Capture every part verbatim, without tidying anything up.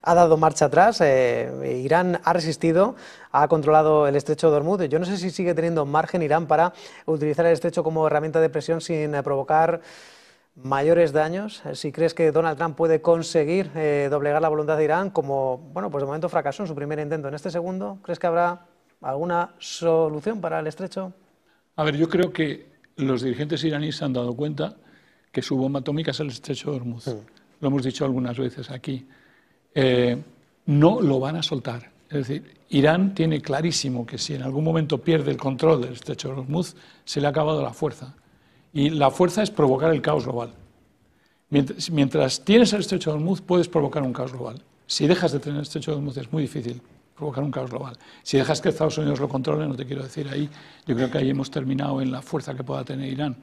Ha dado marcha atrás, eh, Irán ha resistido, ha controlado el estrecho de Hormuz. Yo no sé si sigue teniendo margen Irán para utilizar el estrecho como herramienta de presión sin eh, provocar mayores daños. Si crees que Donald Trump puede conseguir eh, doblegar la voluntad de Irán, como, bueno, pues de momento fracasó en su primer intento. En este segundo, ¿crees que habrá alguna solución para el estrecho? A ver, yo creo que los dirigentes iraníes se han dado cuenta que su bomba atómica es el estrecho de Hormuz. Mm. Lo hemos dicho algunas veces aquí. Eh, no lo van a soltar. Es decir, Irán tiene clarísimo que si en algún momento pierde el control del estrecho de Hormuz, se le ha acabado la fuerza. Y la fuerza es provocar el caos global. Mientras, mientras tienes el estrecho de Hormuz, puedes provocar un caos global. Si dejas de tener el estrecho de Hormuz, es muy difícil provocar un caos global. Si dejas que Estados Unidos lo controle, no te quiero decir ahí, yo creo que ahí hemos terminado en la fuerza que pueda tener Irán.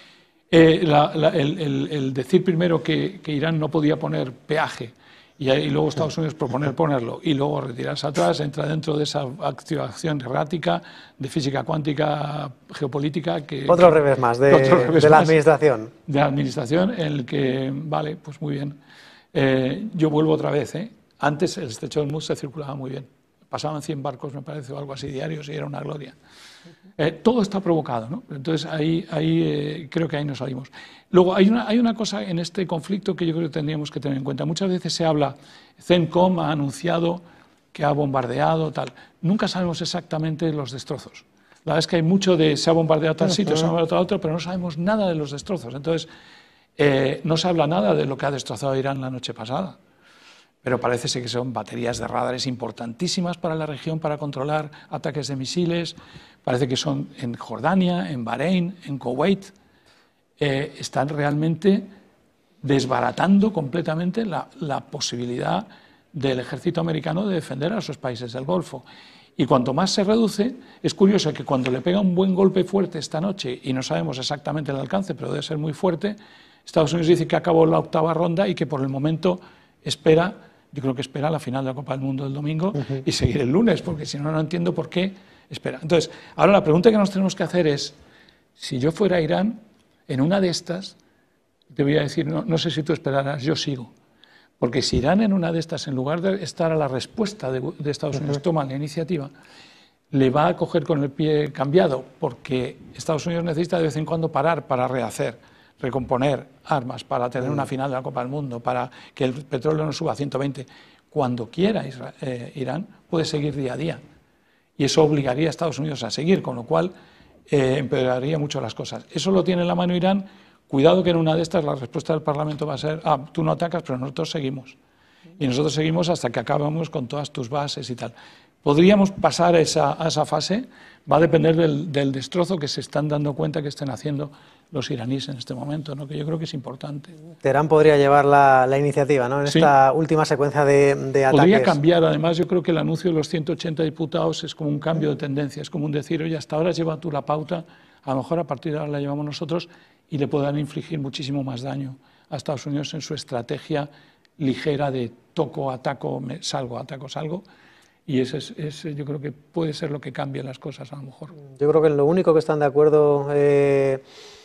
Eh, la, la, el, el, el decir primero que, que Irán no podía poner peaje y, y luego Estados Unidos proponer ponerlo y luego retirarse atrás, entra dentro de esa activación errática de física cuántica geopolítica que... Otro que, revés más de, revés de la más administración. De la administración en el que, vale, pues muy bien. Eh, yo vuelvo otra vez, ¿eh? Antes el estrecho de Hormuz se circulaba muy bien. Pasaban cien barcos, me parece, o algo así diarios y era una gloria. Eh, todo está provocado, ¿no? Entonces ahí, ahí eh, creo que ahí nos salimos. Luego hay una, hay una cosa en este conflicto que yo creo que tendríamos que tener en cuenta. Muchas veces se habla, CENTCOM ha anunciado que ha bombardeado, tal. Nunca sabemos exactamente los destrozos. La verdad es que hay mucho de se ha bombardeado tal sitio, se ha bombardeado tal otro, pero no sabemos nada de los destrozos. Entonces eh, no se habla nada de lo que ha destrozado Irán la noche pasada. Pero parece ser que son baterías de radares importantísimas para la región para controlar ataques de misiles. Parece que son en Jordania, en Bahrein, en Kuwait. Eh, están realmente desbaratando completamente la, la posibilidad del ejército americano de defender a esos países del Golfo. Y cuanto más se reduce, es curioso que cuando le pega un buen golpe fuerte esta noche, y no sabemos exactamente el alcance, pero debe ser muy fuerte, Estados Unidos dice que acabó la octava ronda y que por el momento espera... Yo creo que espera la final de la Copa del Mundo del domingo uh-huh. y seguir el lunes, porque si no, no entiendo por qué espera. Entonces, ahora la pregunta que nos tenemos que hacer es, si yo fuera a Irán, en una de estas, te voy a decir, no, no sé si tú esperarás, yo sigo. Porque si Irán en una de estas, en lugar de estar a la respuesta de, de Estados Unidos, uh-huh. toma la iniciativa, le va a coger con el pie cambiado, porque Estados Unidos necesita de vez en cuando parar para rehacer, recomponer armas para tener una final de la Copa del Mundo, para que el petróleo no suba a ciento veinte. Cuando quiera Israel, eh, Irán puede seguir día a día. Y eso obligaría a Estados Unidos a seguir, con lo cual eh, empeoraría mucho las cosas. Eso lo tiene en la mano Irán. Cuidado que en una de estas la respuesta del Parlamento va a ser, ah, tú no atacas, pero nosotros seguimos. Y nosotros seguimos hasta que acabamos con todas tus bases y tal. Podríamos pasar a esa, a esa fase, va a depender del, del destrozo que se están dando cuenta que estén haciendo los iraníes en este momento, ¿no? Que yo creo que es importante. Teherán podría llevar la, la iniciativa, ¿no? En sí. esta última secuencia de, de ataques. Podría cambiar, además yo creo que el anuncio de los ciento ochenta diputados es como un cambio de tendencia, es como un decir, oye, hasta ahora lleva tú la pauta, a lo mejor a partir de ahora la llevamos nosotros y le podrán infligir muchísimo más daño a Estados Unidos en su estrategia ligera de toco, ataco, me salgo, ataco, salgo. Y ese es, ese yo creo que puede ser lo que cambie las cosas a lo mejor. Yo creo que en lo único que están de acuerdo eh,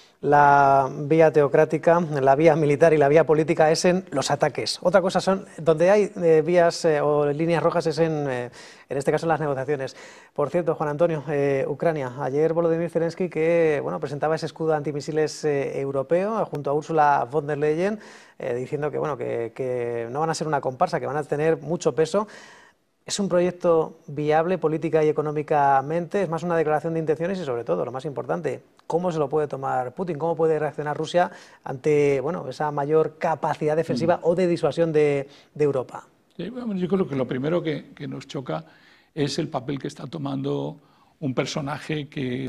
la vía teocrática, la vía militar y la vía política es en los ataques. Otra cosa son, donde hay eh, vías eh, o líneas rojas es en, eh, en este caso en las negociaciones. Por cierto, Juan Antonio, eh, Ucrania, ayer Volodymyr Zelensky que bueno, presentaba ese escudo antimisiles eh, europeo junto a Ursula von der Leyen, eh, diciendo que, bueno, que, que no van a ser una comparsa, que van a tener mucho peso. ¿Es un proyecto viable política y económicamente? ¿Es más una declaración de intenciones? Y sobre todo, lo más importante, ¿cómo se lo puede tomar Putin? ¿Cómo puede reaccionar Rusia ante bueno, esa mayor capacidad defensiva mm. o de disuasión de, de Europa? Sí, bueno, yo creo que lo primero que, que nos choca es el papel que está tomando un personaje que,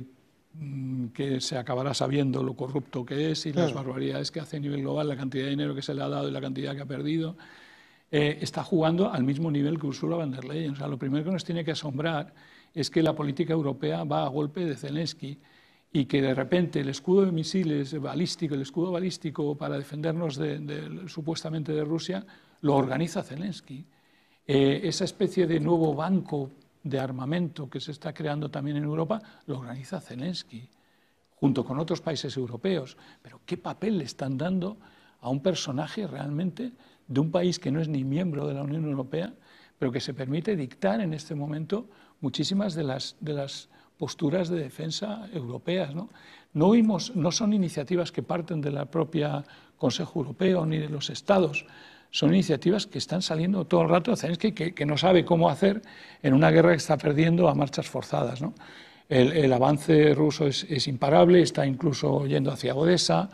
que se acabará sabiendo lo corrupto que es y las mm. barbaridades que hace a nivel global, la cantidad de dinero que se le ha dado y la cantidad que ha perdido. Eh, está jugando al mismo nivel que Ursula von der Leyen. O sea, lo primero que nos tiene que asombrar es que la política europea va a golpe de Zelensky y que de repente el escudo de misiles balístico, el escudo balístico para defendernos de, de, supuestamente de Rusia, lo organiza Zelensky. Eh, esa especie de nuevo banco de armamento que se está creando también en Europa, lo organiza Zelensky, junto con otros países europeos. Pero ¿qué papel le están dando a un personaje realmente de un país que no es ni miembro de la Unión Europea, pero que se permite dictar en este momento muchísimas de las, de las posturas de defensa europeas, ¿no? No, oímos, no son iniciativas que parten de la propia Consejo Europeo ni de los Estados, son iniciativas que están saliendo todo el rato. Zelensky que, que no sabe cómo hacer en una guerra que está perdiendo a marchas forzadas, ¿no? El, el avance ruso es, es imparable, está incluso yendo hacia Odessa.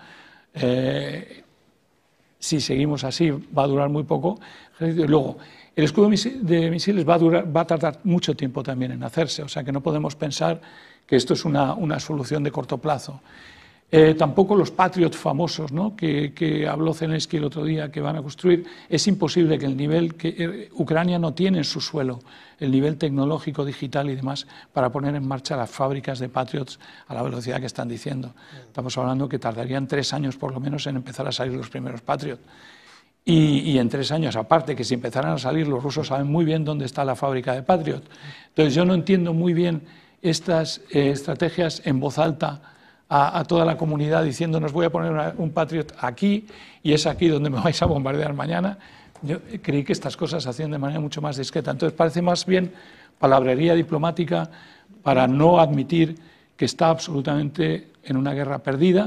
Eh, si seguimos así va a durar muy poco. Luego, el escudo de misiles va a, durar, va a tardar mucho tiempo también en hacerse, o sea que no podemos pensar que esto es una, una solución de corto plazo. Eh, tampoco los Patriot famosos, ¿no?, que, que habló Zelensky el otro día, que van a construir. Es imposible que el nivel que eh, Ucrania no tiene en su suelo, el nivel tecnológico, digital y demás, para poner en marcha las fábricas de Patriots a la velocidad que están diciendo. Estamos hablando que tardarían tres años por lo menos en empezar a salir los primeros Patriot. Y, y en tres años, aparte, que si empezaran a salir, los rusos saben muy bien dónde está la fábrica de Patriot. Entonces yo no entiendo muy bien estas eh, estrategias en voz alta a, a toda la comunidad diciéndonos voy a poner una, un Patriot aquí y es aquí donde me vais a bombardear mañana. Yo creí que estas cosas se hacían de manera mucho más discreta. Entonces parece más bien palabrería diplomática para no admitir que está absolutamente en una guerra perdida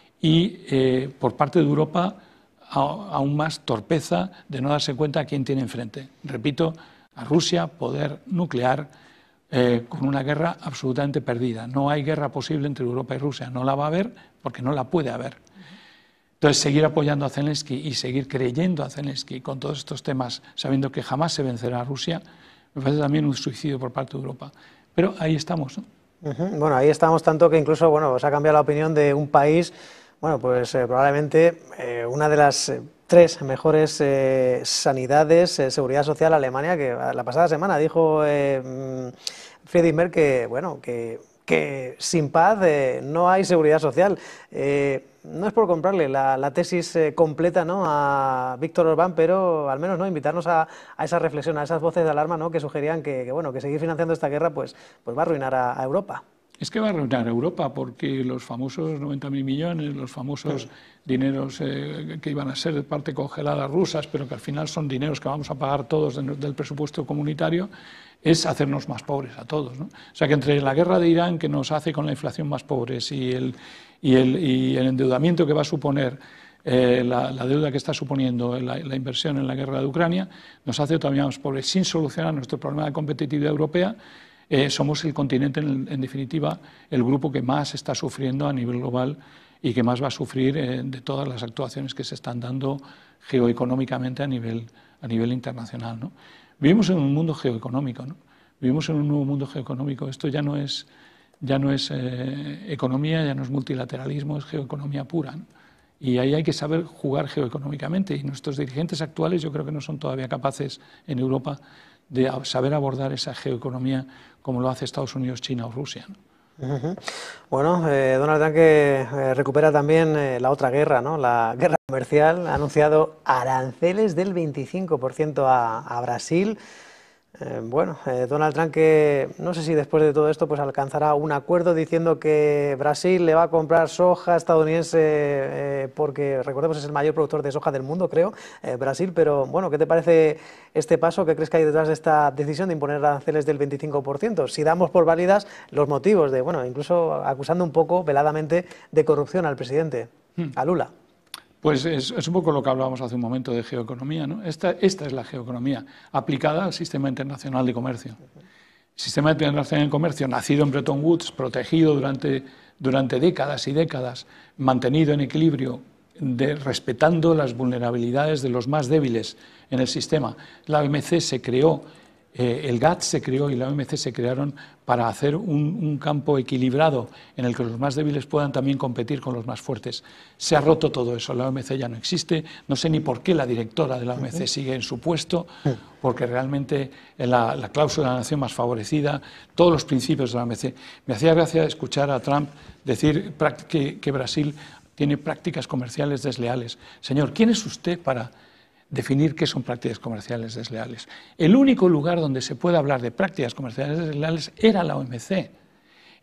y eh, por parte de Europa a, aún más torpeza de no darse cuenta a quién tiene enfrente. Repito, a Rusia, poder nuclear, Eh, con una guerra absolutamente perdida. No hay guerra posible entre Europa y Rusia, no la va a haber porque no la puede haber. Entonces, seguir apoyando a Zelensky y seguir creyendo a Zelensky con todos estos temas, sabiendo que jamás se vencerá a Rusia, me parece también un suicidio por parte de Europa. Pero ahí estamos, ¿no? Uh-huh. Bueno, ahí estamos, tanto que incluso, bueno, os ha cambiado la opinión de un país, bueno, pues eh, probablemente eh, una de las eh, tres mejores eh, sanidades, eh, seguridad social, Alemania, que la pasada semana dijo eh, Friedrich Merz que, bueno, que, que sin paz eh, no hay seguridad social. Eh, no es por comprarle la, la tesis eh, completa, ¿no?, a Víctor Orbán, pero al menos, ¿no?, invitarnos a, a esa reflexión, a esas voces de alarma, ¿no?, que sugerían que, que, bueno, que seguir financiando esta guerra pues, pues va a arruinar a, a Europa. Es que va a arruinar a Europa porque los famosos noventa mil millones, los famosos sí. dineros eh, que iban a ser de parte congelada rusas, pero que al final son dineros que vamos a pagar todos de, del presupuesto comunitario, es hacernos más pobres a todos, ¿no? O sea que entre la guerra de Irán, que nos hace con la inflación más pobres, y el, y el, y el endeudamiento que va a suponer eh, la, la deuda que está suponiendo la, la inversión en la guerra de Ucrania, nos hace todavía más pobres, sin solucionar nuestro problema de competitividad europea. Eh, somos el continente, en, en definitiva, el grupo que más está sufriendo a nivel global y que más va a sufrir eh, de todas las actuaciones que se están dando geoeconómicamente a nivel, a nivel internacional, ¿no? Vivimos en un mundo geoeconómico, ¿no? Vivimos en un nuevo mundo geoeconómico. Esto ya no es, ya no es eh, economía, ya no es multilateralismo, es geoeconomía pura, ¿no? Y ahí hay que saber jugar geoeconómicamente, y nuestros dirigentes actuales yo creo que no son todavía capaces en Europa de saber abordar esa geoeconomía como lo hace Estados Unidos, China o Rusia, ¿no? Uh-huh. Bueno, eh, Donald Trump que eh, recupera también eh, la otra guerra, ¿no?, la guerra comercial, ha anunciado aranceles del veinticinco por ciento a, a Brasil. Eh, bueno, eh, Donald Trump que no sé si después de todo esto pues alcanzará un acuerdo diciendo que Brasil le va a comprar soja estadounidense eh, porque, recordemos, es el mayor productor de soja del mundo, creo, eh, Brasil, pero bueno, ¿qué te parece este paso? ¿Qué crees que hay detrás de esta decisión de imponer aranceles del veinticinco por ciento? Si damos por válidas los motivos de, bueno, incluso acusando un poco veladamente de corrupción al presidente, hmm. a Lula. Pues es, es un poco lo que hablábamos hace un momento de geoeconomía, ¿no? Esta, esta es la geoeconomía aplicada al sistema internacional de comercio. El sistema internacional de comercio, nacido en Bretton Woods, protegido durante, durante décadas y décadas, mantenido en equilibrio, de, respetando las vulnerabilidades de los más débiles en el sistema. La O M C se creó, eh, el GATT se creó y la O M C se crearon para hacer un, un campo equilibrado en el que los más débiles puedan también competir con los más fuertes. Se ha roto todo eso, la O M C ya no existe, no sé ni por qué la directora de la O M C sigue en su puesto, porque realmente la, la cláusula de la nación más favorecida, todos los principios de la O M C. Me hacía gracia escuchar a Trump decir que, que Brasil tiene prácticas comerciales desleales. Señor, ¿quién es usted para definir qué son prácticas comerciales desleales? El único lugar donde se puede hablar de prácticas comerciales desleales era la O M C.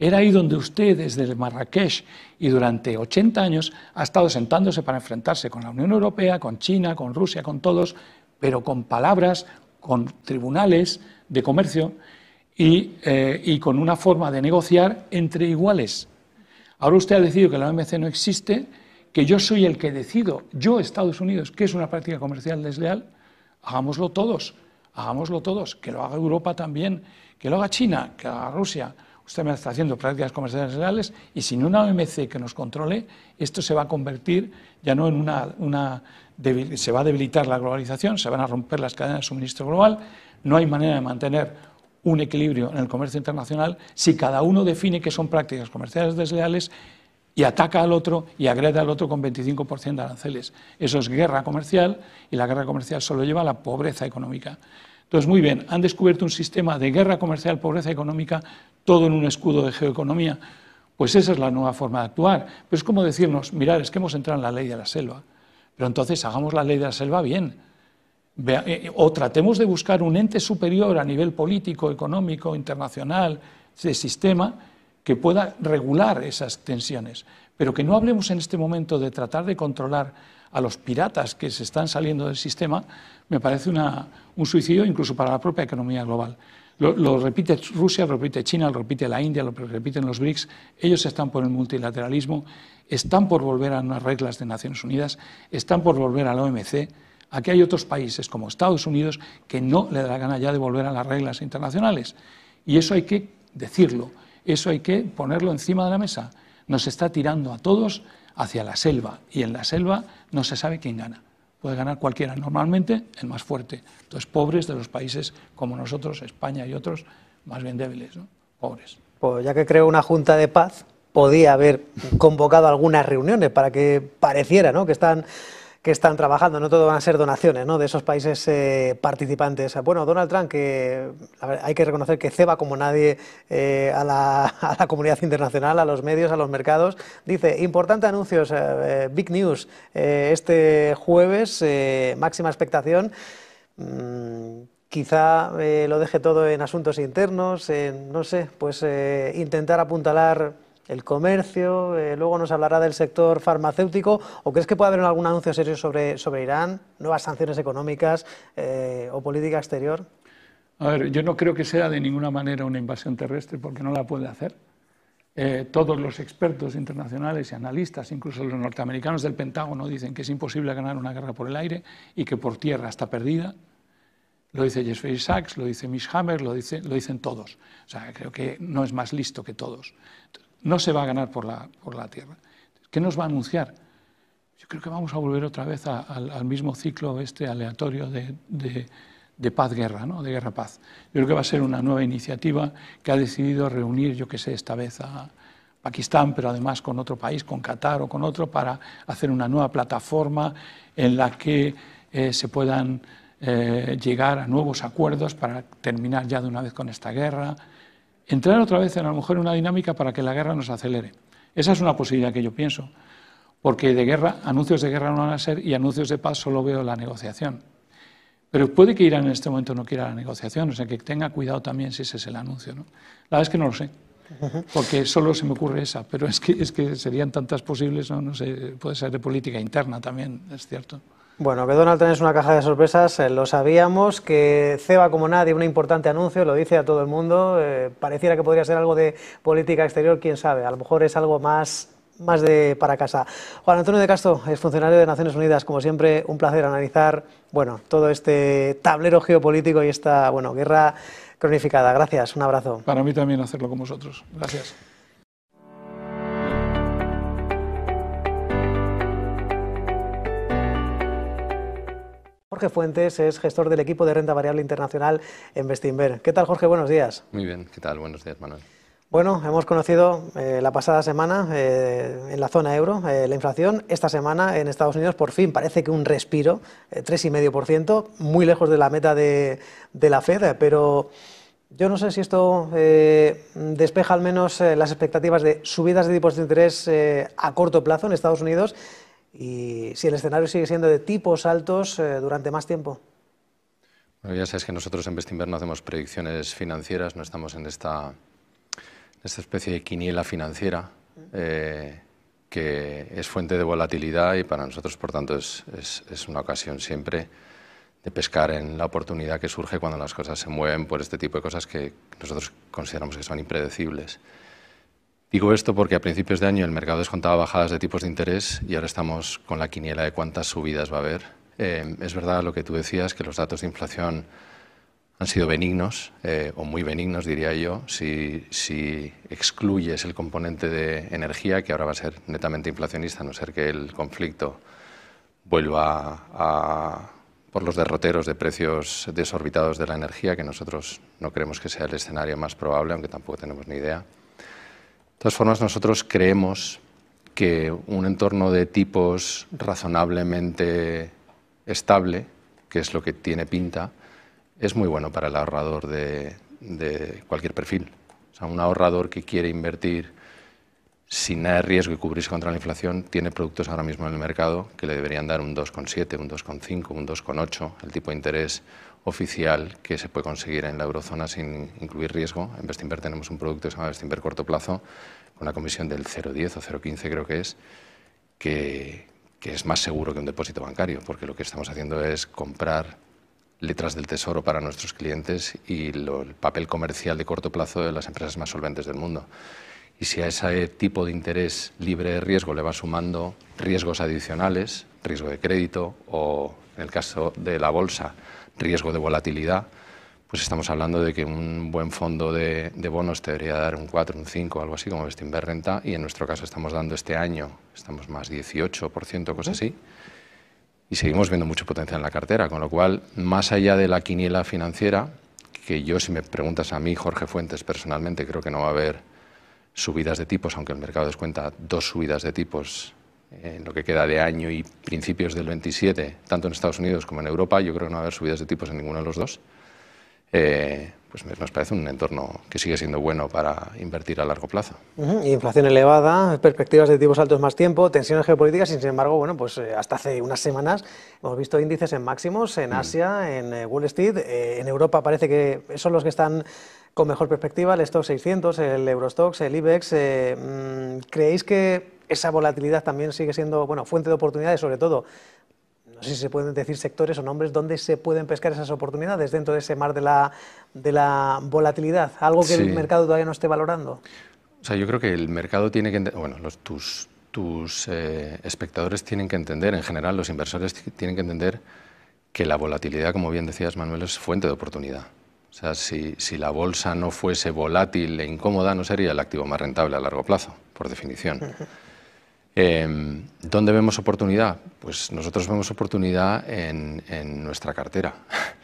Era ahí donde usted, desde Marrakech y durante ochenta años, ha estado sentándose para enfrentarse con la Unión Europea, con China, con Rusia, con todos, pero con palabras, con tribunales de comercio y, eh, y con una forma de negociar entre iguales. Ahora usted ha decidido que la O M C no existe, que yo soy el que decido, yo, Estados Unidos, qué es una práctica comercial desleal. Hagámoslo todos, hagámoslo todos, que lo haga Europa también, que lo haga China, que lo haga Rusia. Usted me está haciendo prácticas comerciales legales y sin una O M C que nos controle, esto se va a convertir ya no en una, una debil, se va a debilitar la globalización, se van a romper las cadenas de suministro global, no hay manera de mantener un equilibrio en el comercio internacional si cada uno define que son prácticas comerciales desleales y ataca al otro y agrede al otro con veinticinco por ciento de aranceles. Eso es guerra comercial y la guerra comercial solo lleva a la pobreza económica. Entonces, muy bien, han descubierto un sistema de guerra comercial, pobreza económica, todo en un escudo de geoeconomía. Pues esa es la nueva forma de actuar. Pero es como decirnos, mirad, es que hemos entrado en la ley de la selva, pero entonces hagamos la ley de la selva bien. O tratemos de buscar un ente superior a nivel político, económico, internacional, de sistema, que pueda regular esas tensiones. Pero que no hablemos en este momento de tratar de controlar a los piratas que se están saliendo del sistema, me parece una, un suicidio incluso para la propia economía global. Lo, lo repite Rusia, lo repite China, lo repite la India, lo repiten los BRICS. Ellos están por el multilateralismo, están por volver a unas reglas de Naciones Unidas, están por volver a la O M C. Aquí hay otros países como Estados Unidos que no le da la gana ya de volver a las reglas internacionales. Y eso hay que decirlo, eso hay que ponerlo encima de la mesa. Nos está tirando a todos hacia la selva y en la selva no se sabe quién gana. Puede ganar cualquiera, normalmente el más fuerte. Entonces, pobres de los países como nosotros, España y otros, más bien débiles, ¿no? Pobres. Pues ya que creó una Junta de Paz, podía haber convocado algunas reuniones para que pareciera, ¿no?, que están... que están trabajando, no todo van a ser donaciones, ¿no?, de esos países eh, participantes. Bueno, Donald Trump, que a ver, hay que reconocer que ceba como nadie eh, a, la, a la comunidad internacional, a los medios, a los mercados, dice, importante anuncios, eh, big news, eh, este jueves, eh, máxima expectación, mm, quizá eh, lo deje todo en asuntos internos, en, no sé, pues eh, intentar apuntalar el comercio, eh, luego nos hablará del sector farmacéutico. ¿O crees que puede haber algún anuncio serio sobre, sobre Irán, nuevas sanciones económicas eh, o política exterior? A ver, yo no creo que sea de ninguna manera una invasión terrestre porque no la puede hacer. Eh, todos los expertos internacionales y analistas, incluso los norteamericanos del Pentágono, dicen que es imposible ganar una guerra por el aire y que por tierra está perdida. Lo dice Jeffrey Sachs, lo dice Mitch Hammer, lo, dice, lo dicen todos. O sea, creo que no es más listo que todos. No se va a ganar por la, por la tierra. ¿Qué nos va a anunciar? Yo creo que vamos a volver otra vez a, a, al mismo ciclo este aleatorio de, de, de paz-guerra, ¿no?, de guerra-paz. Yo creo que va a ser una nueva iniciativa que ha decidido reunir, yo qué sé, esta vez a Pakistán, pero además con otro país, con Qatar o con otro, para hacer una nueva plataforma en la que eh, se puedan eh, llegar a nuevos acuerdos para terminar ya de una vez con esta guerra. Entrar otra vez en a lo mejor una dinámica para que la guerra nos acelere. Esa es una posibilidad que yo pienso, porque de guerra, anuncios de guerra no van a ser y anuncios de paz solo veo la negociación. Pero puede que Irán en este momento no quiera la negociación, o sea que tenga cuidado también si ese es el anuncio, ¿no? La verdad es que no lo sé, porque solo se me ocurre esa, pero es que, es que serían tantas posibles, ¿no? No sé, puede ser de política interna también, es cierto. Bueno, que Donald Trump es una caja de sorpresas, eh, lo sabíamos, que ceba como nadie un importante anuncio, lo dice a todo el mundo, eh, pareciera que podría ser algo de política exterior, quién sabe, a lo mejor es algo más, más de para casa. Juan Antonio de Castro, es funcionario de Naciones Unidas, como siempre, un placer analizar, bueno, todo este tablero geopolítico y esta, bueno, guerra cronificada. Gracias, un abrazo. Para mí también hacerlo con vosotros. Gracias. Jorge Fuentes es gestor del equipo de renta variable internacional en Bestinver. ¿Qué tal, Jorge? Buenos días. Muy bien, ¿qué tal? Buenos días, Manuel. Bueno, hemos conocido eh, la pasada semana eh, en la zona euro eh, la inflación. Esta semana en Estados Unidos por fin parece que un respiro, eh, tres coma cinco por ciento, muy lejos de la meta de, de la Fed, pero yo no sé si esto eh, despeja al menos eh, las expectativas de subidas de tipos de interés eh, a corto plazo en Estados Unidos y si el escenario sigue siendo de tipos altos eh, durante más tiempo. Bueno, ya sabes que nosotros en Bestinver no hacemos predicciones financieras, no estamos en esta... esta especie de quiniela financiera eh, que es fuente de volatilidad y para nosotros, por tanto, es, es, es una ocasión siempre de pescar en la oportunidad que surge cuando las cosas se mueven por este tipo de cosas que nosotros consideramos que son impredecibles. Digo esto porque a principios de año el mercado descontaba bajadas de tipos de interés y ahora estamos con la quiniela de cuántas subidas va a haber. Eh, es verdad lo que tú decías, que los datos de inflación han sido benignos, eh, o muy benignos diría yo, si, si excluyes el componente de energía, que ahora va a ser netamente inflacionista, a no ser que el conflicto vuelva a, por los derroteros de precios desorbitados de la energía, que nosotros no creemos que sea el escenario más probable, aunque tampoco tenemos ni idea. De todas formas, nosotros creemos que un entorno de tipos razonablemente estable, que es lo que tiene pinta, es muy bueno para el ahorrador de, de cualquier perfil. O sea, un ahorrador que quiere invertir sin nada de riesgo y cubrirse contra la inflación, tiene productos ahora mismo en el mercado que le deberían dar un dos coma siete, un dos coma cinco, un dos coma ocho, el tipo de interés oficial que se puede conseguir en la eurozona sin incluir riesgo. En Bestinver tenemos un producto que se llama Bestinver corto plazo, con una comisión del cero coma diez o cero coma quince creo que es, que, que es más seguro que un depósito bancario, porque lo que estamos haciendo es comprar letras del tesoro para nuestros clientes y lo, el papel comercial de corto plazo de las empresas más solventes del mundo. Y si a ese tipo de interés libre de riesgo le va sumando riesgos adicionales, riesgo de crédito o, en el caso de la bolsa, riesgo de volatilidad, pues estamos hablando de que un buen fondo de, de bonos te debería dar un cuatro, un cinco, algo así, como Bestinver Renta, y en nuestro caso estamos dando este año, estamos más dieciocho por ciento, cosas así, y seguimos viendo mucho potencial en la cartera, con lo cual, más allá de la quiniela financiera, que yo, si me preguntas a mí, Jorge Fuentes, personalmente, creo que no va a haber subidas de tipos, aunque el mercado descuenta dos subidas de tipos en lo que queda de año y principios del veintisiete, tanto en Estados Unidos como en Europa, yo creo que no va a haber subidas de tipos en ninguno de los dos. Eh, pues nos parece un entorno que sigue siendo bueno para invertir a largo plazo. Uh-huh. Inflación elevada, perspectivas de tipos altos más tiempo, tensiones geopolíticas y, sin embargo, bueno, pues hasta hace unas semanas hemos visto índices en máximos en Asia, mm. en eh, Wall Street, eh, en Europa parece que son los que están con mejor perspectiva, el Stoxx seiscientos, el Eurostoxx, el IBEX. Eh, ¿Creéis que esa volatilidad también sigue siendo, bueno, fuente de oportunidades, sobre todo? No sé si se pueden decir sectores o nombres donde se pueden pescar esas oportunidades dentro de ese mar de la, de la volatilidad, algo que sí. el mercado todavía no esté valorando. O sea, yo creo que el mercado tiene que, bueno, los, tus, tus eh, espectadores tienen que entender, en general los inversores tienen que entender que la volatilidad, como bien decías, Manuel, es fuente de oportunidad. O sea, si, si la bolsa no fuese volátil e incómoda, no sería el activo más rentable a largo plazo, por definición. Uh-huh. Eh, ¿Dónde vemos oportunidad? Pues nosotros vemos oportunidad en, en nuestra cartera.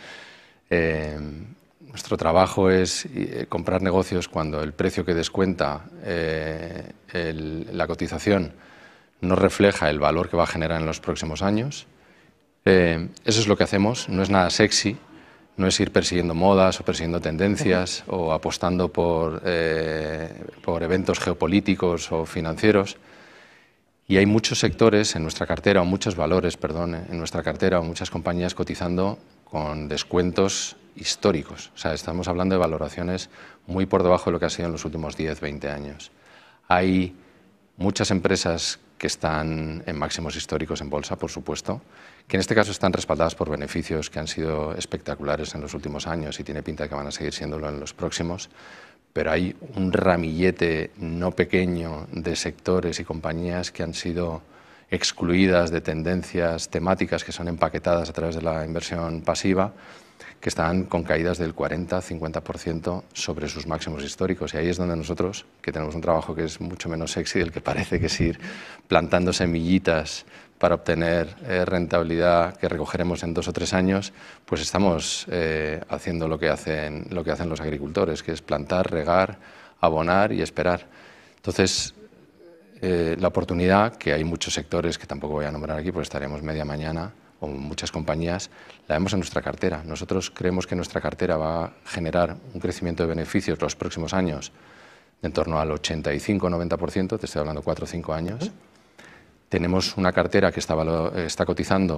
eh, nuestro trabajo es eh, comprar negocios cuando el precio que descuenta eh, el, la cotización no refleja el valor que va a generar en los próximos años. Eh, eso es lo que hacemos, no es nada sexy, no es ir persiguiendo modas o persiguiendo tendencias o apostando por, eh, por eventos geopolíticos o financieros. Y hay muchos sectores en nuestra cartera, o muchos valores, perdón, en nuestra cartera, o muchas compañías cotizando con descuentos históricos. O sea, estamos hablando de valoraciones muy por debajo de lo que ha sido en los últimos diez, veinte años. Hay muchas empresas que están en máximos históricos en bolsa, por supuesto, que en este caso están respaldadas por beneficios que han sido espectaculares en los últimos años y tiene pinta de que van a seguir siéndolo en los próximos. Pero hay un ramillete no pequeño de sectores y compañías que han sido excluidas de tendencias temáticas que son empaquetadas a través de la inversión pasiva, que están con caídas del cuarenta a cincuenta por ciento sobre sus máximos históricos. Y ahí es donde nosotros, que tenemos un trabajo que es mucho menos sexy del que parece, que es ir plantando semillitas para obtener eh, rentabilidad que recogeremos en dos o tres años, pues estamos eh, haciendo lo que hacen, lo que hacen los agricultores, que es plantar, regar, abonar y esperar. Entonces, eh, la oportunidad, que hay muchos sectores que tampoco voy a nombrar aquí, pues estaremos media mañana, o muchas compañías, la vemos en nuestra cartera. Nosotros creemos que nuestra cartera va a generar un crecimiento de beneficios los próximos años de en torno al ochenta y cinco a noventa por ciento, te estoy hablando cuatro o cinco años. Uh-huh. Tenemos una cartera que está, está cotizando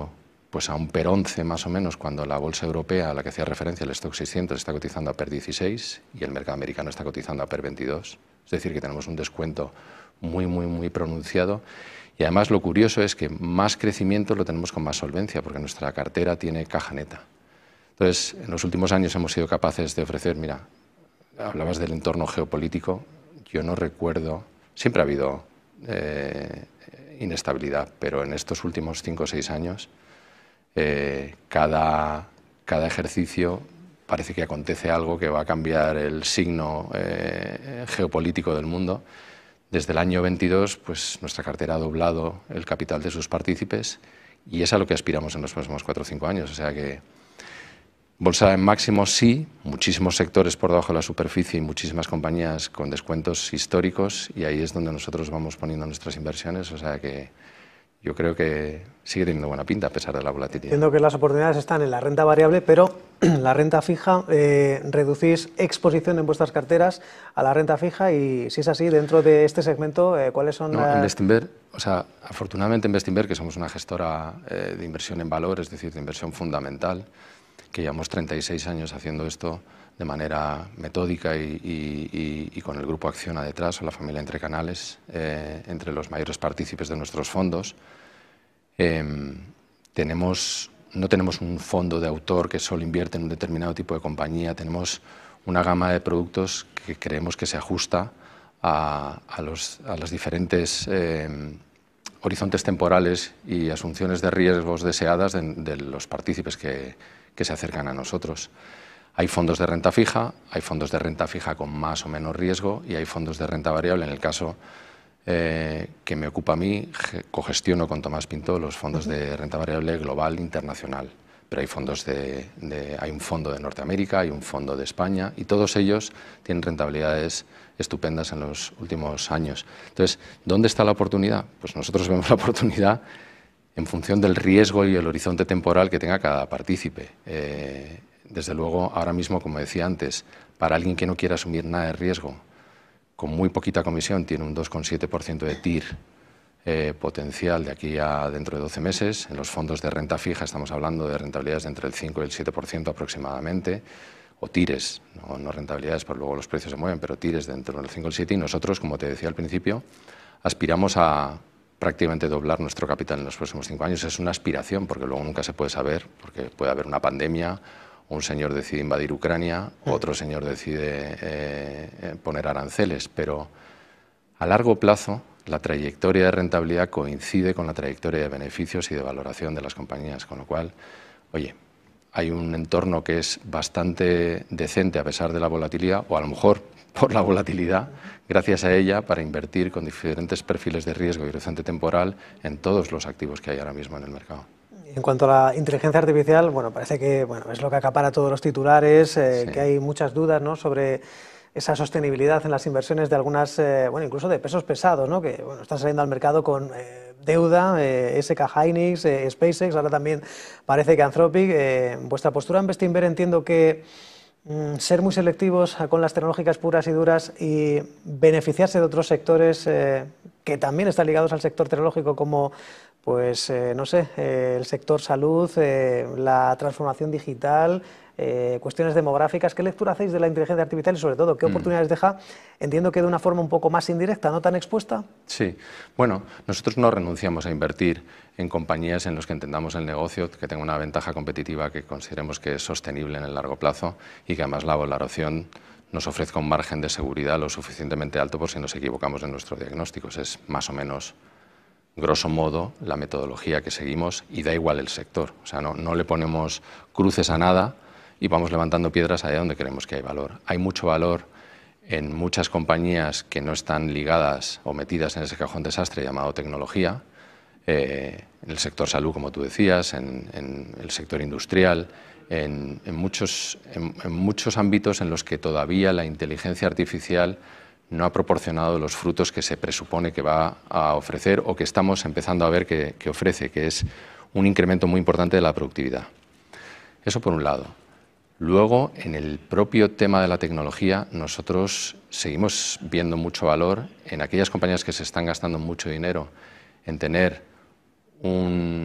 pues a un PER once más o menos, cuando la bolsa europea a la que hacía referencia, el Stock seiscientos, está cotizando a PER dieciséis y el mercado americano está cotizando a PER veintidós. Es decir, que tenemos un descuento muy, muy, muy pronunciado. Y además lo curioso es que más crecimiento lo tenemos con más solvencia, porque nuestra cartera tiene caja neta. Entonces, en los últimos años hemos sido capaces de ofrecer, mira, hablabas del entorno geopolítico, yo no recuerdo, siempre ha habido eh, inestabilidad, pero en estos últimos cinco o seis años, eh, cada, cada ejercicio parece que acontece algo que va a cambiar el signo eh, geopolítico del mundo. Desde el año veintidós, pues nuestra cartera ha doblado el capital de sus partícipes y es a lo que aspiramos en los próximos cuatro o cinco años. O sea que bolsa en máximo sí, muchísimos sectores por debajo de la superficie y muchísimas compañías con descuentos históricos, y ahí es donde nosotros vamos poniendo nuestras inversiones. O sea que yo creo que sigue teniendo buena pinta a pesar de la volatilidad. Entiendo que las oportunidades están en la renta variable, pero la renta fija, eh, reducís exposición en vuestras carteras a la renta fija, y si es así, dentro de este segmento, eh, ¿cuáles son? No, eh... en Bestinver, o sea, afortunadamente en Bestinver, que somos una gestora eh, de inversión en valor, es decir, de inversión fundamental, que llevamos treinta y seis años haciendo esto de manera metódica y, y, y, y con el grupo Acciona detrás, o la familia Entre Canales, eh, entre los mayores partícipes de nuestros fondos. Eh, tenemos, no tenemos un fondo de autor que solo invierte en un determinado tipo de compañía, tenemos una gama de productos que creemos que se ajusta a, a, los, a los diferentes eh, horizontes temporales y asunciones de riesgos deseadas de, de los partícipes que, que se acercan a nosotros. Hay fondos de renta fija, hay fondos de renta fija con más o menos riesgo y hay fondos de renta variable. En el caso eh, que me ocupa a mí, cogestiono con Tomás Pinto los fondos de renta variable global internacional. Pero hay fondos de, de, hay un fondo de Norteamérica, hay un fondo de España, y todos ellos tienen rentabilidades estupendas en los últimos años. Entonces, ¿dónde está la oportunidad? Pues nosotros vemos la oportunidad en función del riesgo y el horizonte temporal que tenga cada partícipe. Eh, desde luego, ahora mismo, como decía antes, para alguien que no quiera asumir nada de riesgo, con muy poquita comisión, tiene un dos coma siete por ciento de T I R eh, potencial de aquí a dentro de doce meses. En los fondos de renta fija estamos hablando de rentabilidades de entre el cinco y el siete por ciento aproximadamente, o tires, no, no rentabilidades, porque luego los precios se mueven, pero tires de entre el cinco y el siete, y nosotros, como te decía al principio, aspiramos a prácticamente doblar nuestro capital en los próximos cinco años. Es una aspiración, porque luego nunca se puede saber, porque puede haber una pandemia, un señor decide invadir Ucrania, otro señor decide eh, poner aranceles, pero a largo plazo la trayectoria de rentabilidad coincide con la trayectoria de beneficios y de valoración de las compañías, con lo cual, oye, hay un entorno que es bastante decente a pesar de la volatilidad, o a lo mejor por la volatilidad, gracias a ella, para invertir con diferentes perfiles de riesgo y horizonte temporal en todos los activos que hay ahora mismo en el mercado. En cuanto a la inteligencia artificial, bueno, parece que bueno, es lo que acapara todos los titulares, eh, sí. que hay muchas dudas, ¿no?, sobre esa sostenibilidad en las inversiones de algunas, eh, bueno, incluso de pesos pesados, ¿no?, que bueno, están saliendo al mercado con eh, deuda, eh, S K Hynix, eh, SpaceX, ahora también parece que Anthropic. Eh, vuestra postura en Bestinver, entiendo que mm, ser muy selectivos con las tecnológicas puras y duras y beneficiarse de otros sectores eh, que también están ligados al sector tecnológico, como pues eh, no sé, eh, el sector salud, eh, la transformación digital, eh, cuestiones demográficas. ¿Qué lectura hacéis de la inteligencia artificial y, sobre todo, qué oportunidades mm. deja? Entiendo que de una forma un poco más indirecta, no tan expuesta. Sí, bueno, nosotros no renunciamos a invertir en compañías en las que entendamos el negocio, que tenga una ventaja competitiva que consideremos que es sostenible en el largo plazo y que además la valoración nos ofrezca un margen de seguridad lo suficientemente alto por si nos equivocamos en nuestros diagnósticos. Es más o menos, grosso modo, la metodología que seguimos, y da igual el sector. O sea, no, no le ponemos cruces a nada y vamos levantando piedras allá donde creemos que hay valor. Hay mucho valor en muchas compañías que no están ligadas o metidas en ese cajón desastre llamado tecnología, eh, en el sector salud, como tú decías, en, en el sector industrial, en, en, muchos, en, en muchos ámbitos en los que todavía la inteligencia artificial no ha proporcionado los frutos que se presupone que va a ofrecer o que estamos empezando a ver que, que ofrece, que es un incremento muy importante de la productividad. Eso por un lado. Luego, en el propio tema de la tecnología, nosotros seguimos viendo mucho valor en aquellas compañías que se están gastando mucho dinero en tener un,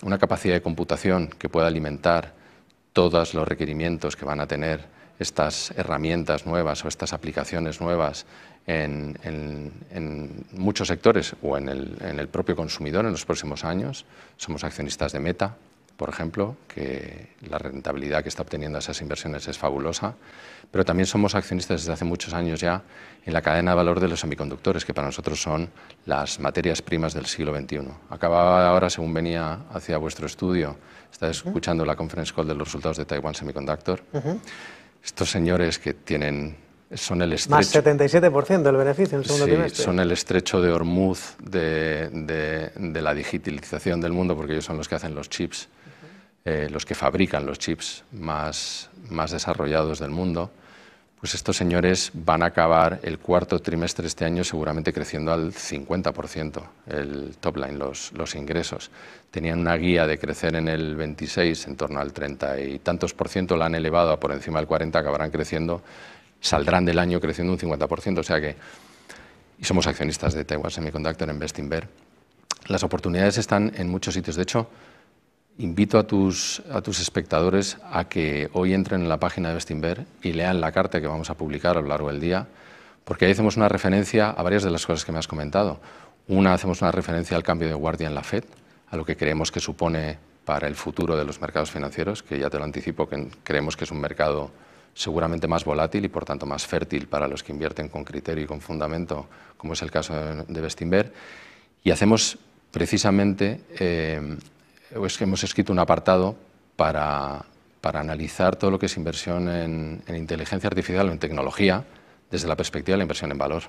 una capacidad de computación que pueda alimentar todos los requerimientos que van a tener estas herramientas nuevas o estas aplicaciones nuevas en, en, en muchos sectores o en el, en el propio consumidor en los próximos años. Somos accionistas de Meta, por ejemplo, que la rentabilidad que está obteniendo esas inversiones es fabulosa, pero también somos accionistas desde hace muchos años ya en la cadena de valor de los semiconductores, que para nosotros son las materias primas del siglo veintiuno. Acababa ahora, según venía hacia vuestro estudio, estaba escuchando la conference call de los resultados de Taiwan Semiconductor. Uh-huh. Estos señores que tienen, son el estrecho... Más setenta y siete por ciento del beneficio en el segundo sí, trimestre. Son el estrecho de Hormuz de, de, de la digitalización del mundo, porque ellos son los que hacen los chips, uh-huh. eh, los que fabrican los chips más, más desarrollados del mundo. Pues estos señores van a acabar el cuarto trimestre este año seguramente creciendo al cincuenta por ciento el top line, los, los ingresos. Tenían una guía de crecer en el veintiséis en torno al treinta y tantos por ciento, la han elevado a por encima del cuarenta, acabarán creciendo, saldrán del año creciendo un cincuenta por ciento, o sea que, y somos accionistas de Taiwan Semiconductor en Bestinver. Las oportunidades están en muchos sitios, de hecho, invito a tus, a tus espectadores a que hoy entren en la página de Bestinver y lean la carta que vamos a publicar a lo largo del día, porque ahí hacemos una referencia a varias de las cosas que me has comentado. Una, hacemos una referencia al cambio de guardia en la Fed, a lo que creemos que supone para el futuro de los mercados financieros, que ya te lo anticipo, que creemos que es un mercado seguramente más volátil y por tanto más fértil para los que invierten con criterio y con fundamento, como es el caso de, de Bestinver. Y hacemos precisamente... Eh, es que hemos escrito un apartado para, para analizar todo lo que es inversión en, en inteligencia artificial o en tecnología desde la perspectiva de la inversión en valor.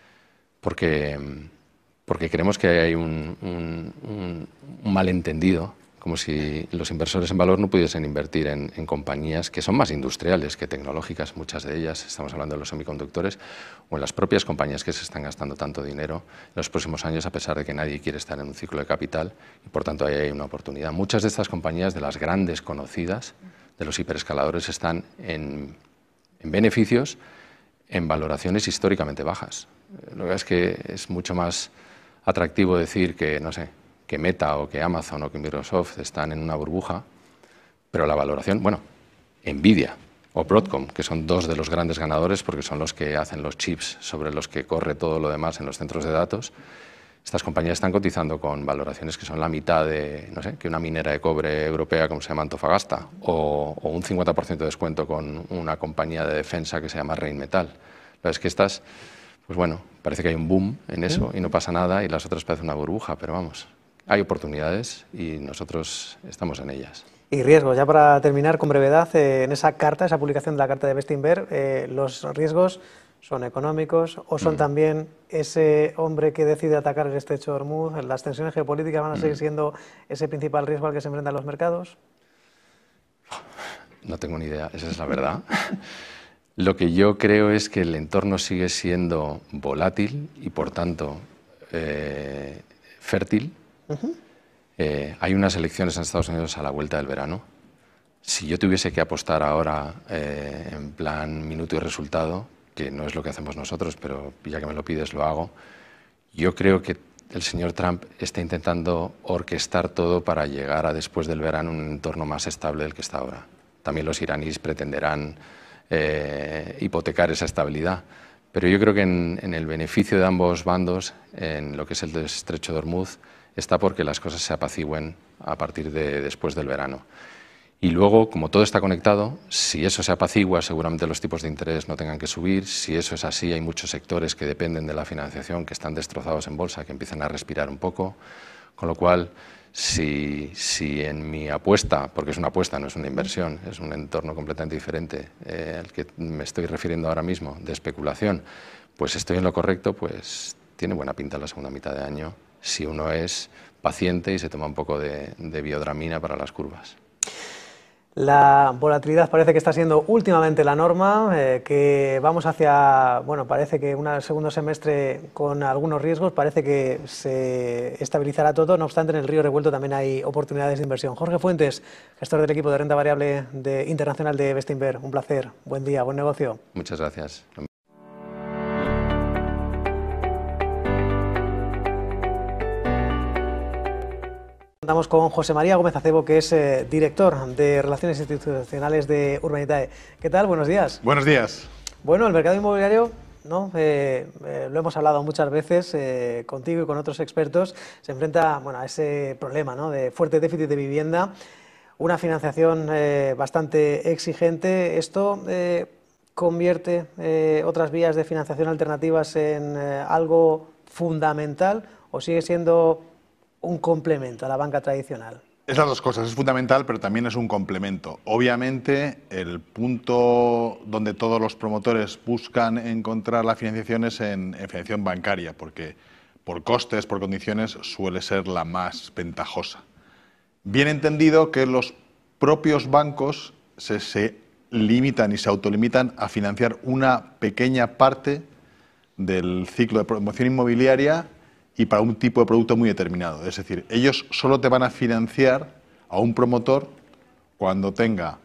Porque, porque creemos que hay un, un, un, un malentendido, como si los inversores en valor no pudiesen invertir en, en compañías que son más industriales que tecnológicas, muchas de ellas, estamos hablando de los semiconductores, o en las propias compañías que se están gastando tanto dinero en los próximos años, a pesar de que nadie quiere estar en un ciclo de capital, y por tanto ahí hay una oportunidad. Muchas de estas compañías, de las grandes conocidas, de los hiperescaladores, están en, en beneficios en valoraciones históricamente bajas. Lo que es que es mucho más atractivo decir que, no sé, que Meta o que Amazon o que Microsoft están en una burbuja, pero la valoración, bueno, Nvidia o Broadcom, que son dos de los grandes ganadores porque son los que hacen los chips sobre los que corre todo lo demás en los centros de datos, estas compañías están cotizando con valoraciones que son la mitad de, no sé, que una minera de cobre europea como se llama Antofagasta, o, o un cincuenta por ciento de descuento con una compañía de defensa que se llama Rheinmetall. La verdad es que estas, pues bueno, parece que hay un boom en eso y no pasa nada, y las otras parece una burbuja, pero vamos, hay oportunidades y nosotros estamos en ellas. Y riesgos, ya para terminar con brevedad, eh, en esa carta, esa publicación de la carta de Bestinver, eh, los riesgos son económicos o son mm. también ese hombre que decide atacar el estrecho de Hormuz, las tensiones geopolíticas van a seguir siendo ese principal riesgo al que se enfrentan los mercados. No tengo ni idea, esa es la verdad. Lo que yo creo es que el entorno sigue siendo volátil y por tanto eh, fértil. Uh-huh. Eh, hay unas elecciones en Estados Unidos a la vuelta del verano. Si yo tuviese que apostar ahora eh, en plan minuto y resultado, que no es lo que hacemos nosotros, pero ya que me lo pides lo hago, yo creo que el señor Trump está intentando orquestar todo para llegar a después del verano un entorno más estable del que está ahora. También los iraníes pretenderán eh, hipotecar esa estabilidad, pero yo creo que en, en el beneficio de ambos bandos, en lo que es el estrecho de Hormuz, está porque las cosas se apacigüen a partir de después del verano. Y luego, como todo está conectado, si eso se apacigua, seguramente los tipos de interés no tengan que subir. Si eso es así, hay muchos sectores que dependen de la financiación, que están destrozados en bolsa, que empiezan a respirar un poco. Con lo cual, si, si en mi apuesta, porque es una apuesta, no es una inversión, es un entorno completamente diferente eh, al que me estoy refiriendo ahora mismo, de especulación, pues estoy en lo correcto, pues tiene buena pinta la segunda mitad de año, si uno es paciente y se toma un poco de, de biodramina para las curvas. La volatilidad parece que está siendo últimamente la norma, eh, que vamos hacia, bueno, parece que un segundo semestre con algunos riesgos, parece que se estabilizará todo, no obstante en el río revuelto también hay oportunidades de inversión. Jorge Fuentes, gestor del equipo de renta variable de, internacional de Bestinver, un placer, buen día, buen negocio. Muchas gracias. Contamos con José María Gómez Acebo, que es eh, director de Relaciones Institucionales de Urbanitae. ¿Qué tal? Buenos días. Buenos días. Bueno, el mercado inmobiliario, ¿no? Eh, eh, lo hemos hablado muchas veces eh, contigo y con otros expertos, se enfrenta, bueno, a ese problema, ¿no?, de fuerte déficit de vivienda, una financiación eh, bastante exigente. Esto eh, convierte eh, otras vías de financiación alternativas en eh, algo fundamental, ¿o sigue siendo un complemento a la banca tradicional? Es las dos cosas, es fundamental, pero también es un complemento. Obviamente, el punto donde todos los promotores buscan encontrar la financiación es en, en financiación bancaria, porque por costes, por condiciones, suele ser la más ventajosa. Bien entendido que los propios bancos se, se limitan y se autolimitan a financiar una pequeña parte del ciclo de promoción inmobiliaria y para un tipo de producto muy determinado. Es decir, ellos solo te van a financiar a un promotor cuando tenga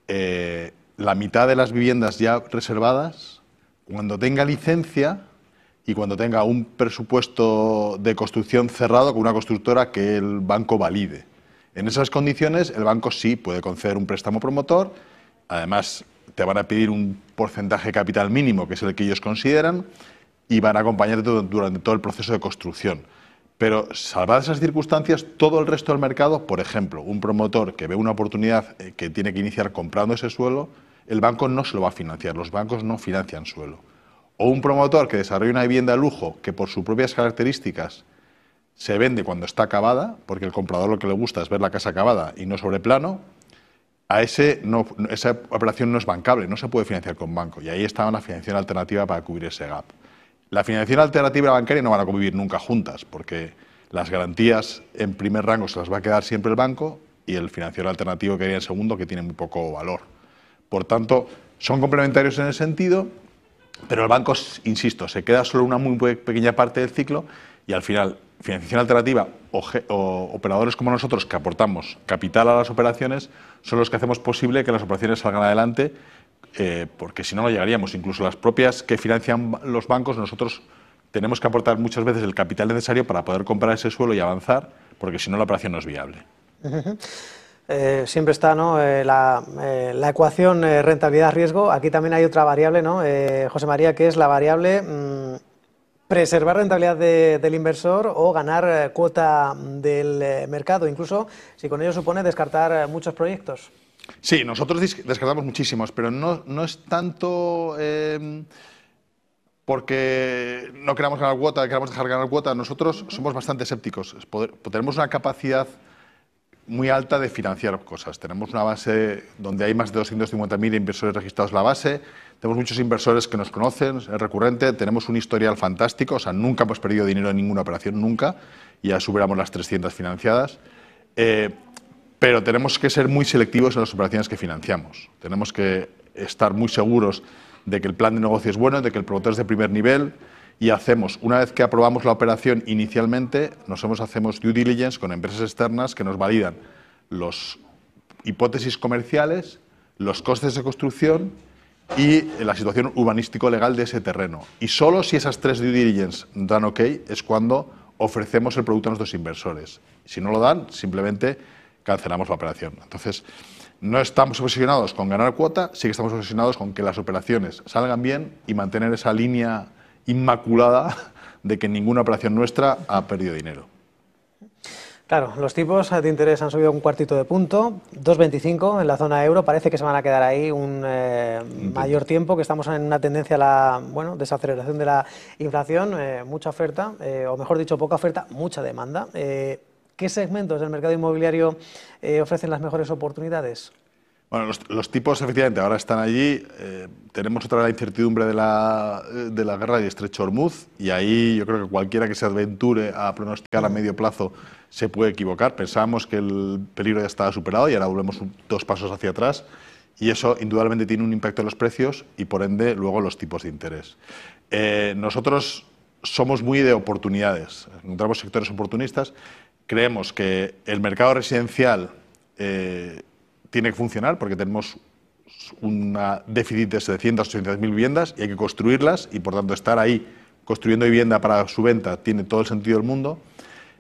eh, la mitad de las viviendas ya reservadas, cuando tenga licencia y cuando tenga un presupuesto de construcción cerrado con una constructora que el banco valide. En esas condiciones, el banco sí puede conceder un préstamo promotor. Además, te van a pedir un porcentaje de capital mínimo, que es el que ellos consideran, y van a acompañarte durante todo el proceso de construcción. Pero, salvadas esas circunstancias, todo el resto del mercado, por ejemplo, un promotor que ve una oportunidad que tiene que iniciar comprando ese suelo, el banco no se lo va a financiar, los bancos no financian suelo. O un promotor que desarrolla una vivienda de lujo que por sus propias características se vende cuando está acabada, porque el comprador lo que le gusta es ver la casa acabada y no sobre plano, a ese no, esa operación no es bancable, no se puede financiar con banco, y ahí está una financiación alternativa para cubrir ese gap. La financiación alternativa bancaria no van a convivir nunca juntas, porque las garantías en primer rango se las va a quedar siempre el banco y el financiador alternativo quedaría en segundo, que tiene muy poco valor. Por tanto, son complementarios en ese sentido, pero el banco, insisto, se queda solo una muy pequeña parte del ciclo y al final, financiación alternativa o, o operadores como nosotros que aportamos capital a las operaciones son los que hacemos posible que las operaciones salgan adelante. Eh, porque si no, no llegaríamos. Incluso las propias que financian los bancos, nosotros tenemos que aportar muchas veces el capital necesario para poder comprar ese suelo y avanzar, porque si no, la operación no es viable. Uh-huh. eh, siempre está, ¿no?, eh, la, eh, la ecuación eh, rentabilidad-riesgo. Aquí también hay otra variable, ¿no?, eh, José María, que es la variable mmm, preservar rentabilidad de, del inversor o ganar eh, cuota del eh, mercado, incluso si con ello supone descartar eh, muchos proyectos. Sí, nosotros descartamos muchísimos, pero no, no es tanto eh, porque no queramos ganar cuota, queramos dejar ganar cuota. Nosotros somos bastante escépticos. Poder, tenemos una capacidad muy alta de financiar cosas. Tenemos una base donde hay más de doscientos cincuenta mil inversores registrados en la base. Tenemos muchos inversores que nos conocen, es recurrente. Tenemos un historial fantástico, o sea, nunca hemos perdido dinero en ninguna operación, nunca. Y ya superamos las trescientas financiadas. Eh, Pero tenemos que ser muy selectivos en las operaciones que financiamos. Tenemos que estar muy seguros de que el plan de negocio es bueno, de que el promotor es de primer nivel, y hacemos, una vez que aprobamos la operación inicialmente, nosotros hacemos due diligence con empresas externas que nos validan las hipótesis comerciales, los costes de construcción y la situación urbanístico-legal de ese terreno. Y solo si esas tres due diligence dan ok es cuando ofrecemos el producto a nuestros inversores. Si no lo dan, simplemente cancelamos la operación. Entonces, no estamos obsesionados con ganar cuota, sí que estamos obsesionados con que las operaciones salgan bien y mantener esa línea inmaculada de que ninguna operación nuestra ha perdido dinero. Claro, los tipos de interés han subido un cuartito de punto, dos coma veinticinco en la zona euro, parece que se van a quedar ahí un eh, mayor tiempo, que estamos en una tendencia a la bueno, desaceleración de la inflación, eh, mucha oferta, eh, o mejor dicho, poca oferta, mucha demanda. Eh, ¿Qué segmentos del mercado inmobiliario eh, ofrecen las mejores oportunidades? Bueno, los, los tipos efectivamente ahora están allí. Eh, tenemos otra vez la incertidumbre de la, de la guerra de Estrecho Hormuz, y ahí yo creo que cualquiera que se aventure a pronosticar a medio plazo se puede equivocar. Pensábamos que el peligro ya estaba superado y ahora volvemos un, dos pasos hacia atrás, y eso indudablemente tiene un impacto en los precios y por ende luego los tipos de interés. Eh, nosotros somos muy de oportunidades, encontramos sectores oportunistas. Creemos que el mercado residencial eh, tiene que funcionar porque tenemos un déficit de setecientas, ochocientas mil viviendas y hay que construirlas, y por tanto estar ahí construyendo vivienda para su venta tiene todo el sentido del mundo.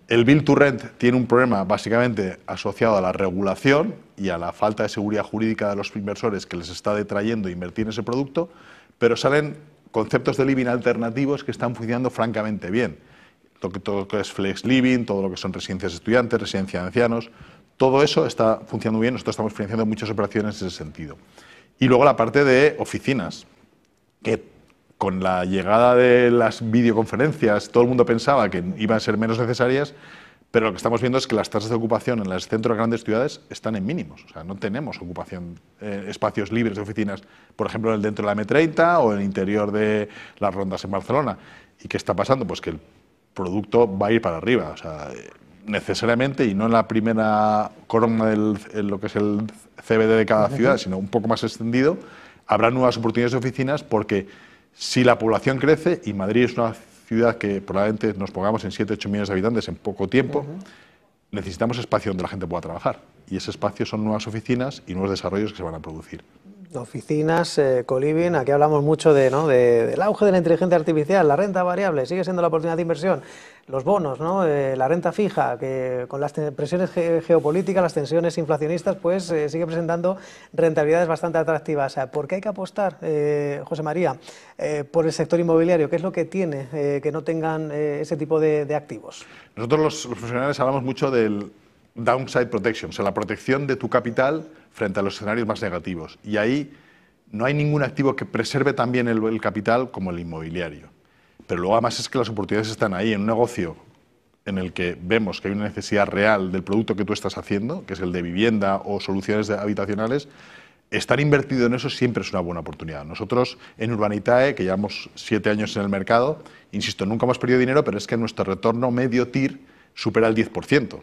El Build to Rent tiene un problema básicamente asociado a la regulación y a la falta de seguridad jurídica de los inversores que les está detrayendo invertir en ese producto, pero salen conceptos de living alternativos que están funcionando francamente bien. Todo, todo lo que es flex living, todo lo que son residencias de estudiantes, residencias de ancianos, todo eso está funcionando bien. Nosotros estamos financiando muchas operaciones en ese sentido. Y luego la parte de oficinas, que con la llegada de las videoconferencias todo el mundo pensaba que iban a ser menos necesarias, pero lo que estamos viendo es que las tasas de ocupación en los centros de grandes ciudades están en mínimos. O sea, no tenemos ocupación, eh, espacios libres de oficinas, por ejemplo, en el dentro de la eme treinta o en el interior de las rondas en Barcelona. ¿Y qué está pasando? Pues que el producto va a ir para arriba. O sea, necesariamente, y no en la primera corona del en lo que es el ce be de de cada ciudad, sino un poco más extendido, habrá nuevas oportunidades de oficinas porque si la población crece, y Madrid es una ciudad que probablemente nos pongamos en siete u ocho millones de habitantes en poco tiempo, uh-huh. necesitamos espacio donde la gente pueda trabajar. Y ese espacio son nuevas oficinas y nuevos desarrollos que se van a producir. Oficinas, eh, co-living, aquí hablamos mucho de, ¿no? de, del auge de la inteligencia artificial, la renta variable, sigue siendo la oportunidad de inversión, los bonos, ¿no? eh, la renta fija, que con las presiones ge geopolíticas, las tensiones inflacionistas, pues eh, sigue presentando rentabilidades bastante atractivas. ¿Por qué hay que apostar, eh, José María, eh, por el sector inmobiliario? ¿Qué es lo que tiene eh, que no tengan eh, ese tipo de, de activos? Nosotros los, los profesionales hablamos mucho del downside protection, o sea, la protección de tu capital frente a los escenarios más negativos. Y ahí no hay ningún activo que preserve tan bien el, el capital como el inmobiliario. Pero luego además es que las oportunidades están ahí en un negocio en el que vemos que hay una necesidad real del producto que tú estás haciendo, que es el de vivienda o soluciones habitacionales. Estar invertido en eso siempre es una buena oportunidad. Nosotros en Urbanitae, que llevamos siete años en el mercado, insisto, nunca hemos perdido dinero, pero es que nuestro retorno medio T I R supera el diez por ciento.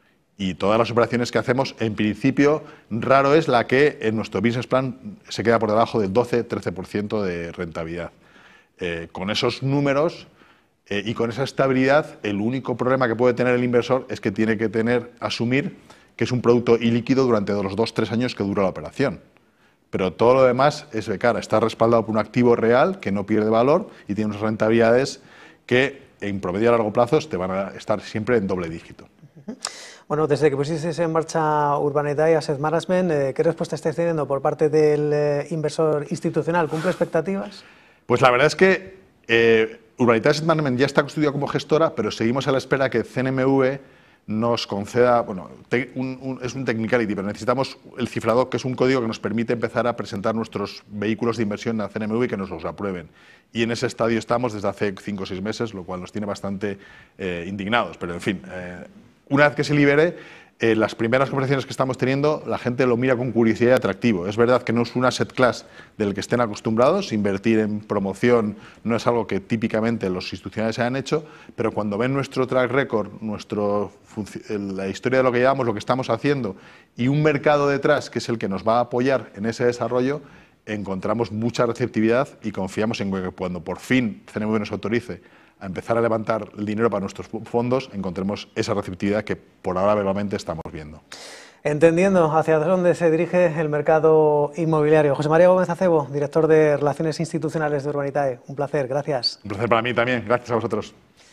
Y todas las operaciones que hacemos, en principio, raro es la que en nuestro business plan se queda por debajo del doce a trece por ciento de rentabilidad. Eh, con esos números eh, y con esa estabilidad, el único problema que puede tener el inversor es que tiene que tener, asumir que es un producto ilíquido durante los dos a tres años que dura la operación. Pero todo lo demás es de cara, está respaldado por un activo real que no pierde valor y tiene unas rentabilidades que en promedio a largo plazo te van a estar siempre en doble dígito. Bueno, desde que pusisteis en marcha Urbanitae Asset Management, eh, ¿qué respuesta estáis teniendo por parte del eh, inversor institucional? ¿Cumple expectativas? Pues la verdad es que eh, Urbanitae Asset Management ya está constituida como gestora, pero seguimos a la espera que C N M V nos conceda, bueno, te, un, un, es un technicality, pero necesitamos el cifrador, que es un código que nos permite empezar a presentar nuestros vehículos de inversión a C N M V y que nos los aprueben. Y en ese estadio estamos desde hace cinco o seis meses, lo cual nos tiene bastante eh, indignados, pero en fin. Eh, Una vez que se libere, eh, las primeras conversaciones que estamos teniendo, la gente lo mira con curiosidad y atractivo. Es verdad que no es un asset class del que estén acostumbrados, invertir en promoción no es algo que típicamente los institucionales hayan hecho, pero cuando ven nuestro track record, nuestro, la historia de lo que llevamos, lo que estamos haciendo y un mercado detrás que es el que nos va a apoyar en ese desarrollo, encontramos mucha receptividad y confiamos en que cuando por fin C N M V nos autorice a empezar a levantar el dinero para nuestros fondos, encontremos esa receptividad que por ahora verbalmente estamos viendo. Entendiendo hacia dónde se dirige el mercado inmobiliario. José María Gómez Acebo, director de Relaciones Institucionales de Urbanitae. Un placer, gracias. Un placer para mí también, gracias a vosotros.